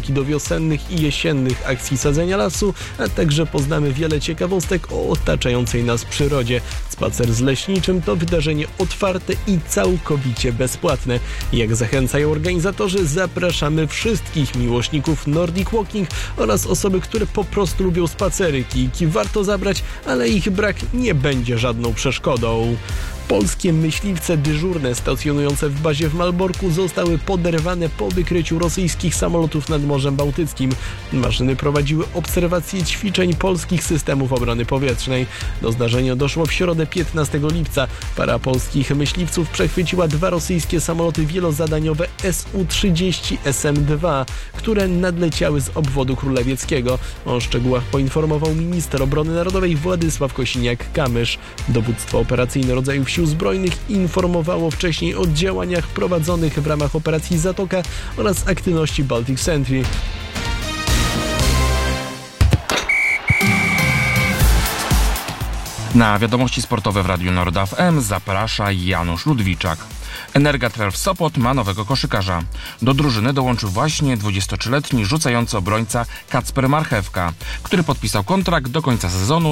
linki do wiosennych i jesiennych akcji sadzenia lasu, a także poznamy wiele ciekawostek o otaczającej nas przyrodzie. Spacer z leśniczym to wydarzenie otwarte i całkowicie bezpłatne. Jak zachęcają organizatorzy, zapraszamy wszystkich miłośników Nordic Walking oraz osoby, które po prostu lubią spacery. Kijki warto zabrać, ale ich brak nie będzie żadną przeszkodą. Polskie myśliwce dyżurne stacjonujące w bazie w Malborku zostały poderwane po wykryciu rosyjskich samolotów nad Morzem Bałtyckim. Maszyny prowadziły obserwacje ćwiczeń polskich systemów obrony powietrznej. Do zdarzenia doszło w środę 15 lipca. Para polskich myśliwców przechwyciła 2 rosyjskie samoloty wielozadaniowe Su-30 SM-2, które nadleciały z obwodu królewieckiego. O szczegółach poinformował minister obrony narodowej Władysław Kosiniak-Kamysz. Dowództwo operacyjne rodzajów Sił Zbrojnych informowało wcześniej o działaniach prowadzonych w ramach operacji Zatoka oraz aktywności Baltic Sentry. Na wiadomości sportowe w Radiu Nord FM zaprasza Janusz Ludwiczak. Energa Tref Sopot ma nowego koszykarza. Do drużyny dołączył właśnie 23-letni rzucający obrońca Kacper Marchewka, który podpisał kontrakt do końca sezonu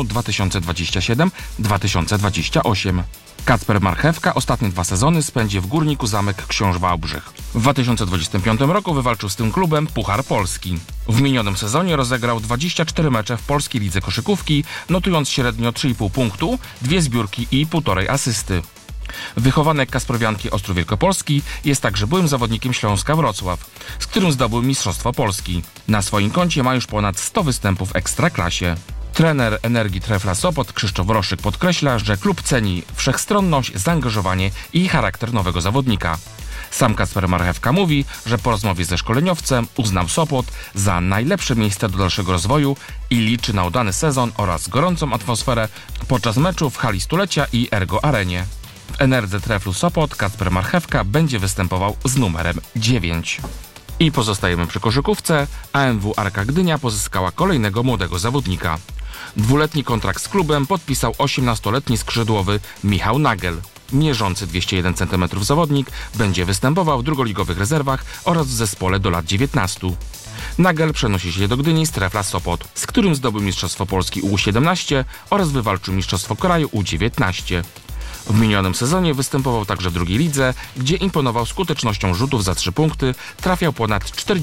2027-2028. Kacper Marchewka ostatnie 2 sezony spędzi w Górniku Zamek Książ Wałbrzych. W 2025 roku wywalczył z tym klubem Puchar Polski. W minionym sezonie rozegrał 24 mecze w polskiej lidze koszykówki, notując średnio 3,5 punktu, 2 zbiórki i 1,5 asysty. Wychowanek Kasprowianki Ostrów Wielkopolski jest także byłym zawodnikiem Śląska Wrocław, z którym zdobył Mistrzostwo Polski. Na swoim koncie ma już ponad 100 występów w Ekstraklasie. Trener Energii Trefla Sopot Krzysztof Roszyk podkreśla, że klub ceni wszechstronność, zaangażowanie i charakter nowego zawodnika. Sam Kacper Marchewka mówi, że po rozmowie ze szkoleniowcem uznał Sopot za najlepsze miejsce do dalszego rozwoju i liczy na udany sezon oraz gorącą atmosferę podczas meczu w hali Stulecia i Ergo Arenie. W Enerdze Treflu Sopot Kacper Marchewka będzie występował z numerem 9. I pozostajemy przy koszykówce. AMW Arka Gdynia pozyskała kolejnego młodego zawodnika. 2-letni kontrakt z klubem podpisał 18-letni skrzydłowy Michał Nagel. Mierzący 201 cm zawodnik będzie występował w drugoligowych rezerwach oraz w zespole do lat 19. Nagel przenosi się do Gdyni z Trefla Sopot, z którym zdobył Mistrzostwo Polski U17 oraz wywalczył Mistrzostwo Kraju U19. W minionym sezonie występował także w drugiej lidze, gdzie imponował skutecznością rzutów za 3 punkty, trafiał ponad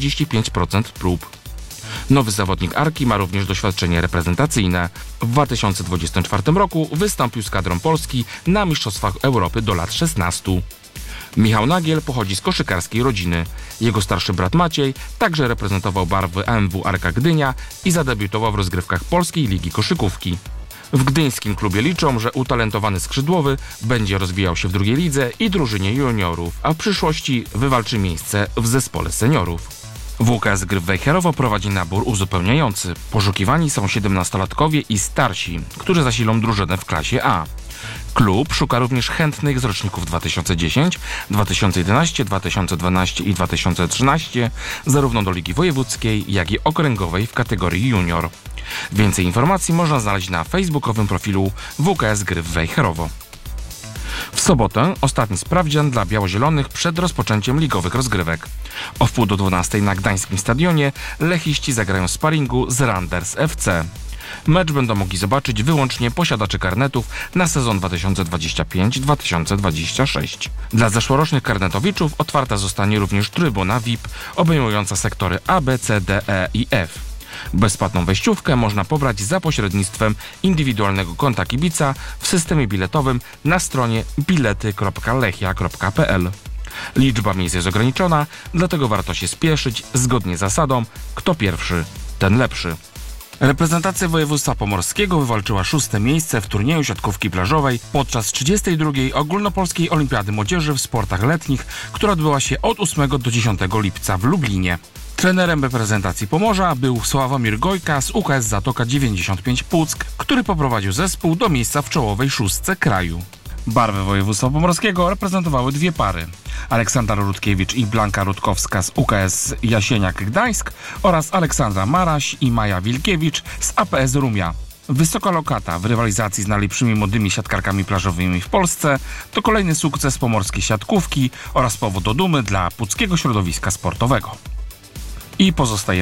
45% prób. Nowy zawodnik Arki ma również doświadczenie reprezentacyjne. W 2024 roku wystąpił z kadrą Polski na Mistrzostwach Europy do lat 16. Michał Nagiel pochodzi z koszykarskiej rodziny. Jego starszy brat Maciej także reprezentował barwy AMW Arka Gdynia i zadebiutował w rozgrywkach Polskiej Ligi Koszykówki. W gdyńskim klubie liczą, że utalentowany skrzydłowy będzie rozwijał się w drugiej lidze i drużynie juniorów, a w przyszłości wywalczy miejsce w zespole seniorów. WKS Gryf Wejherowo prowadzi nabór uzupełniający. Poszukiwani są 17-latkowie i starsi, którzy zasilą drużynę w klasie A. Klub szuka również chętnych z roczników 2010, 2011, 2012 i 2013, zarówno do Ligi Wojewódzkiej, jak i okręgowej w kategorii junior. Więcej informacji można znaleźć na facebookowym profilu WKS Gryf Wejherowo. W sobotę ostatni sprawdzian dla biało-zielonych przed rozpoczęciem ligowych rozgrywek. O 11:30 na gdańskim stadionie lechiści zagrają sparingu z Randers FC. Mecz będą mogli zobaczyć wyłącznie posiadacze karnetów na sezon 2025-2026. Dla zeszłorocznych karnetowiczów otwarta zostanie również trybuna VIP obejmująca sektory A, B, C, D, E i F. Bezpłatną wejściówkę można pobrać za pośrednictwem indywidualnego konta kibica w systemie biletowym na stronie bilety.lechia.pl. Liczba miejsc jest ograniczona, dlatego warto się spieszyć zgodnie z zasadą kto pierwszy, ten lepszy. Reprezentacja województwa pomorskiego wywalczyła 6. miejsce w turnieju siatkówki plażowej podczas 32. Ogólnopolskiej Olimpiady Młodzieży w sportach letnich, która odbyła się od 8 do 10 lipca w Lublinie. Trenerem reprezentacji Pomorza był Sławomir Gojka z UKS Zatoka 95 Puck, który poprowadził zespół do miejsca w czołowej 6 kraju. Barwy województwa pomorskiego reprezentowały 2 pary. Aleksandra Rutkiewicz i Blanka Rutkowska z UKS Jasieniak Gdańsk oraz Aleksandra Maraś i Maja Wilkiewicz z APS Rumia. Wysoka lokata w rywalizacji z najlepszymi młodymi siatkarkami plażowymi w Polsce to kolejny sukces pomorskiej siatkówki oraz powód do dumy dla puckiego środowiska sportowego. I pozostajemy